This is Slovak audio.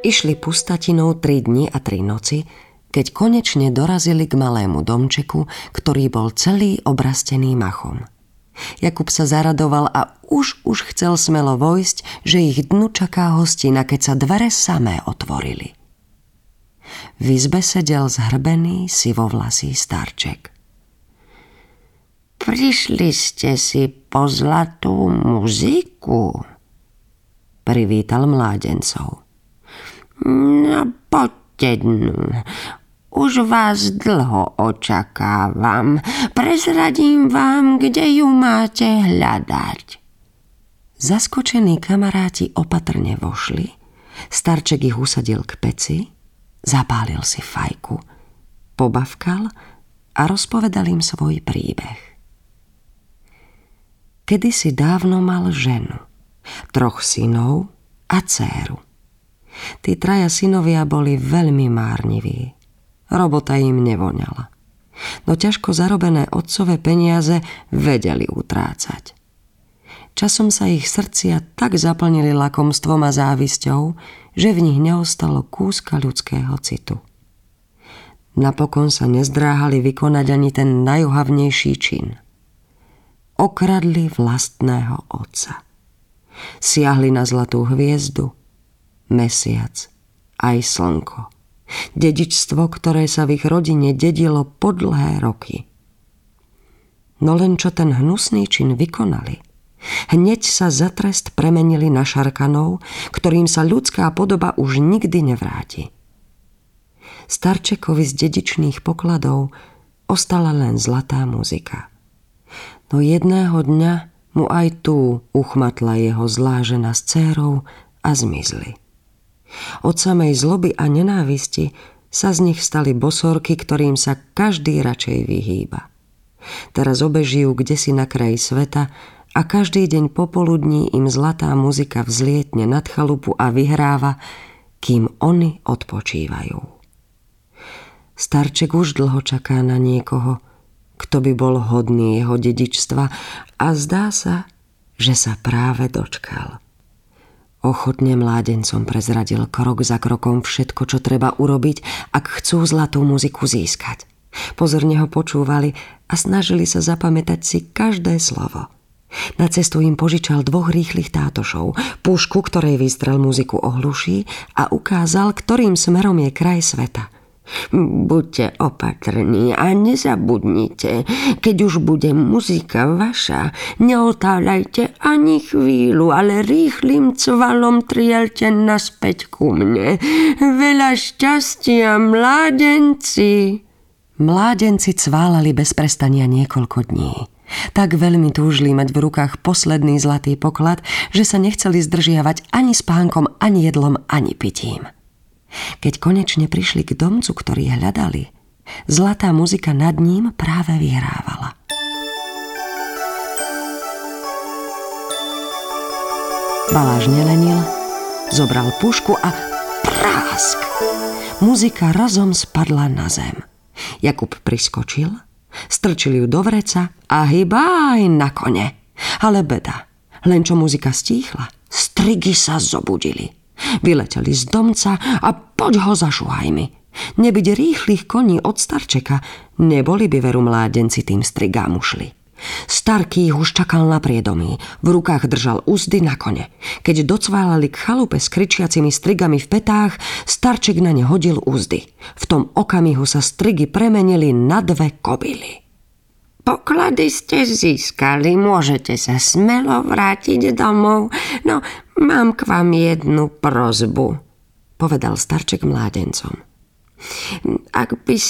Išli pustatinou 3 dni a 3 noci, keď konečne dorazili k malému domčeku, ktorý bol celý obrastený machom. Jakub sa zaradoval a už chcel smelo vojsť, že ich dnu čaká hostina, keď sa dvere samé otvorili. V izbe sedel zhrbený, sivovlasý starček. Prišli ste si po zlatú muziku? Privítal mládencov. No poďte dnu. Už vás dlho očakávam. Prezradím vám, kde ju máte hľadať. Zaskočení kamaráti opatrne vošli. Starček ich usadil k peci, zapálil si fajku, pobavkal a rozpovedal im svoj príbeh. Kedysi dávno mal ženu, 3 synov a dcéru. Tí 3 synovia boli veľmi márniví. Robota im nevoňala. No ťažko zarobené otcové peniaze vedeli utrácať. Časom sa ich srdcia tak zaplnili lakomstvom a závisťou, že v nich neostalo kúska ľudského citu. Napokon sa nezdráhali vykonať ani ten najohavnejší čin. Okradli vlastného otca. Siahli na zlatú hviezdu, mesiac aj slnko. Dedičstvo, ktoré sa v ich rodine dedilo po dlhé roky. No len čo ten hnusný čin vykonali, hneď sa za trest premenili na šarkanov, ktorým sa ľudská podoba už nikdy nevráti. Starčekovi z dedičných pokladov ostala len zlatá muzika. No jedného dňa mu aj tu uchmatla jeho zlá žena s dcérou a zmizli. Od samej zloby a nenávisti sa z nich stali bosorky, ktorým sa každý radšej vyhýba. Teraz obe žijú kdesi na kraji sveta a každý deň popoludní im zlatá muzika vzlietne nad chalupu a vyhráva, kým oni odpočívajú. Starček už dlho čaká na niekoho, kto by bol hodný jeho dedičstva, a zdá sa, že sa práve dočkal. Ochotne mládencom prezradil krok za krokom všetko, čo treba urobiť, ak chcú zlatú muziku získať. Pozorne ho počúvali a snažili sa zapamätať si každé slovo. Na cestu im požičal 2 rýchlych tátošov, pušku, ktorej výstrel muziku ohluší, a ukázal, ktorým smerom je kraj sveta. Buďte opatrní a nezabudnite, keď už bude muzika vaša, neotáľajte ani chvíľu, ale rýchlym cvalom trielte naspäť ku mne. Veľa šťastia, mládenci! Mládenci cválali bez prestania niekoľko dní. Tak veľmi túžili mať v rukách posledný zlatý poklad, že sa nechceli zdržiavať ani spánkom, ani jedlom, ani pitím. Keď konečne prišli k domcu, ktorý hľadali, zlatá muzika nad ním práve vyhrávala. Baláž nelenil, zobral pušku a prásk! Muzika razom spadla na zem. Jakub priskočil, strčil ju do vreca a hybaj na kone. Ale beda, len čo muzika stíchla, strigy sa zobudili. Vyleteli z domca a poď ho zašuhaj mi. Nebyť rýchlych koní od starčeka, neboli by veru mládenci tým strigám ušli. Starký ich už čakal na priedomí, v rukách držal uzdy na kone. Keď docválali k chalupe s kričiacimi strigami v petách, starček na ne hodil uzdy. V tom okamihu sa strigy premenili na 2 kobily. Poklady ste získali, môžete sa smelo vrátiť domov. No, mám k vám jednu prosbu, povedal starček mládencom. Ak by